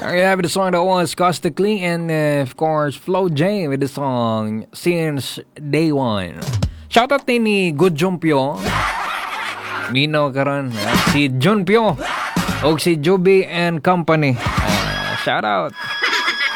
you have the song that was Caustically and of course Flo J with the song Since Day One. Shoutout din ni Good Jumpyo. Mino karon si Junpyo o si Juby and Company. Shoutout.